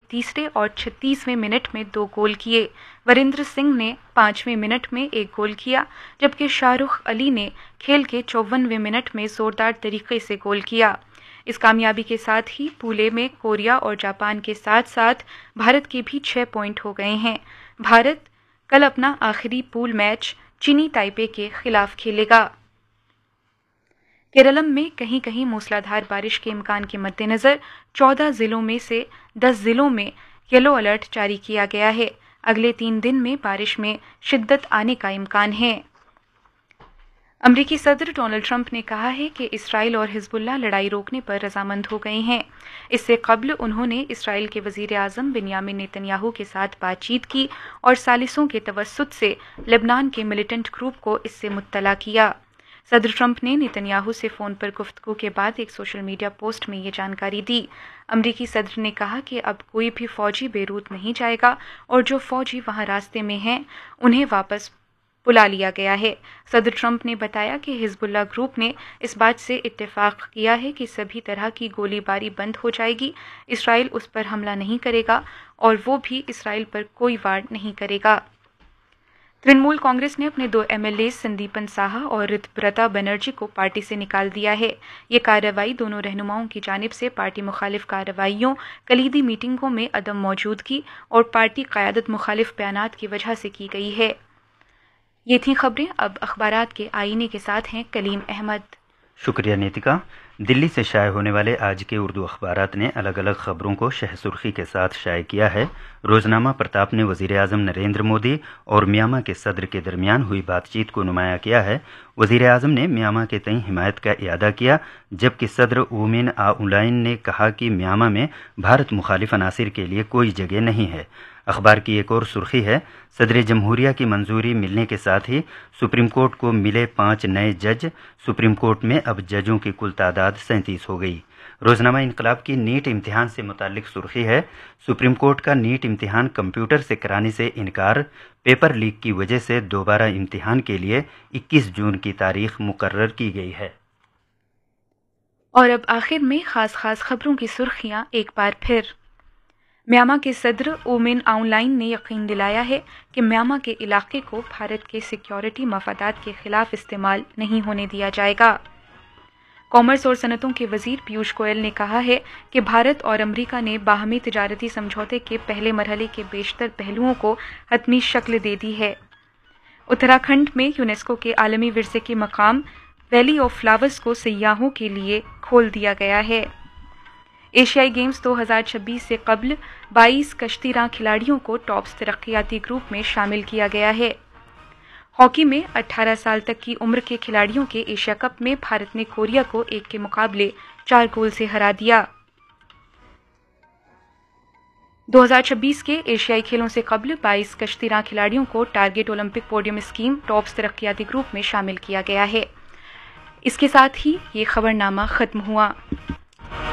तीसरे और 36वें मिनट में 2 गोल किए। वीरेंद्र सिंह ने 5वें मिनट में 1 गोल किया, जबकि शाहरुख अली ने खेल के 54वें मिनट में जोरदार तरीके से गोल किया। इस कामयाबी के साथ ही पूल ए में कोरिया और जापान के साथ साथ भारत के भी 6 पॉइंट हो गए हैं। भारत कल अपना आखिरी पूल मैच चीनी ताइपे के खिलाफ खेलेगा। केरलम में कहीं कहीं मूसलाधार बारिश के इम्कान के मद्देनजर 14 जिलों में से 10 जिलों में येलो अलर्ट जारी किया गया है। अगले 3 दिन में बारिश में शिद्दत आने का इम्कान है। अमरीकी सदर डोनाल्ड ट्रंप ने कहा है कि इसराइल और हिजबुल्लाह लड़ाई रोकने पर रजामंद हो गए हैं। इससे कबल उन्होंने इसराइल के वजीर आजम बिन्यामिन नेतन्याहू के साथ बातचीत की और सालिसों के तवस्सुत से लेबनान के मिलिटेंट ग्रुप को इससे मुत्तला किया। सदर ट्रंप ने नेतन्याहू से फ़ोन पर गुफ्तगू के बाद एक सोशल मीडिया पोस्ट में ये जानकारी दी। अमरीकी सदर ने कहा कि अब कोई भी फ़ौजी बेरूत नहीं जाएगा और जो फ़ौजी वहां रास्ते में हैं उन्हें वापस बुला लिया गया है। सदर ट्रंप ने बताया कि हिजबुल्लाह ग्रुप ने इस बात से इत्तेफाक किया है कि सभी तरह की गोलीबारी बंद हो जाएगी, इसराइल उस पर हमला नहीं करेगा और वो भी इसराइल पर कोई वार नहीं करेगा। तृणमूल कांग्रेस ने अपने 2 MLAs संदीपन साहा और ऋतुव्रता बनर्जी को पार्टी से निकाल दिया है। ये कार्रवाई दोनों रहनुमाओं की जानिब से पार्टी मुखालिफ कार्रवाइयों, कलीदी मीटिंगों में अदम मौजूदगी और पार्टी क़यादत मुखालिफ बयानात की वजह से की गई है। ये थी खबरें। अब अखबारात के आईने के साथ हैं कलीम अहमद। शुक्रिया नीतिका। दिल्ली से शाये होने वाले आज के उर्दू अखबारात ने अलग अलग खबरों को शह सुर्खी के साथ शाये किया है। रोजनामा प्रताप ने वजीर आजम नरेंद्र मोदी और म्यांमार के सदर के दरमियान हुई बातचीत को नुमाया किया है। वजीर आजम ने म्यांमार के तई हिमायत का इयादा किया, जबकि सदर ऊ मिन आउलाइन ने कहा कि म्यांमार में भारत मुखालिफ अनासिर के लिए कोई जगह नहीं है। अखबार की एक और सुर्खी है, सदर जमहूरिया की मंजूरी मिलने के साथ ही सुप्रीम कोर्ट को मिले 5 नए जज। सुप्रीम कोर्ट में अब जजों की कुल तादाद 37 हो गई। रोजनामा इनकलाब की नीट इम्तिहान से मुतालिक सुर्खी है, सुप्रीम कोर्ट का नीट इम्तिहान कंप्यूटर से कराने से इनकार, पेपर लीक की वजह से दोबारा इम्तिहान के लिए 21 जून की तारीख मुकर्रर की गई है। और अब आखिर में खास खबरों की सुर्खियां एक बार फिर। म्यांमार के सदर ऊ मिन आउलाइन ने यकीन दिलाया है कि म्यांमार के इलाके को भारत के सिक्योरिटी मफादात के खिलाफ इस्तेमाल नहीं होने दिया जाएगा। कॉमर्स और सनतों के वजीर पीयूष गोयल ने कहा है कि भारत और अमेरिका ने बाहमी तिजारती समझौते के पहले मरहले के बेशतर पहलुओं को हतमी शक्ल दे दी है। उत्तराखंड में यूनेस्को के आलमी विरसे के मकाम वैली ऑफ फ्लावर्स को सयाहों के लिए खोल दिया गया है। एशियाई गेम्स 2026 से कबल 22 कश्तीरां खिलाड़ियों को टॉप्स तरक्याती ग्रुप में शामिल किया गया है। हॉकी में 18 साल तक की उम्र के खिलाड़ियों के एशिया कप में भारत ने कोरिया को 1 के मुकाबले 4 गोल से हरा दिया। 2026 के एशियाई खेलों से कबल 22 कश्तीरां खिलाड़ियों को target Olympic podium scheme tops तरक्याती group में शामिल किया गया है। इसके साथ ही ये खबरनामा खत्म हुआ।